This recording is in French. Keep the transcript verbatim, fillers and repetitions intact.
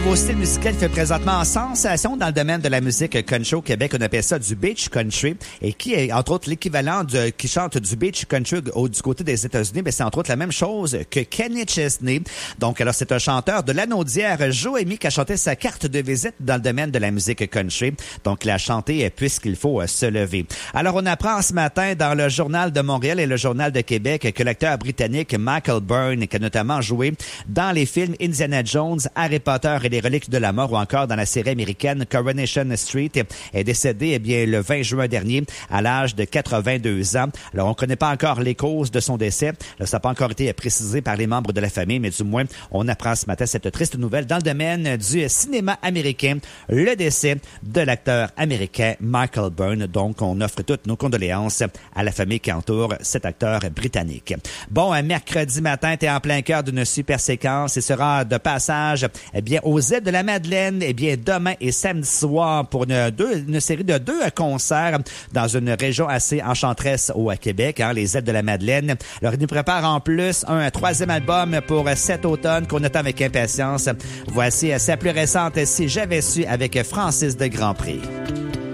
Vos styles musical fait présentement sensation dans le domaine de la musique country au Québec. On appelle ça du beach country et qui est entre autres l'équivalent de qui chante du beach country au, du côté des États-Unis. Mais c'est entre autres la même chose que Kenny Chesney. Donc alors c'est un chanteur de l'Anaudière, Joémy, qui a chanté sa carte de visite dans le domaine de la musique country. Donc il a chanté puisqu'il faut se lever. Alors on apprend ce matin dans le Journal de Montréal et le Journal de Québec que l'acteur britannique Michael Byrne, qui a notamment joué dans les films Indiana Jones, Harry Potter et les reliques de la mort ou encore dans la série américaine Coronation Street, est décédé eh bien le vingt juin dernier à l'âge de quatre-vingt-deux ans. Alors on ne connaît pas encore les causes de son décès. Là, ça n'a pas encore été précisé par les membres de la famille, mais du moins on apprend ce matin cette triste nouvelle dans le domaine du cinéma américain, le décès de l'acteur américain Michael Byrne. Donc on offre toutes nos condoléances à la famille qui entoure cet acteur britannique. Bon, un mercredi matin, tu es en plein cœur d'une super séquence et sera de passage eh bien aux ailes de la Madeleine, eh bien, demain et samedi soir pour une, deux, une série de deux concerts dans une région assez enchanteresse au Québec, hein, les ailes de la Madeleine. Alors, ils nous préparent en plus un troisième album pour cet automne qu'on attend avec impatience. Voici sa plus récente, Si j'avais su, avec Francis de Grandpré.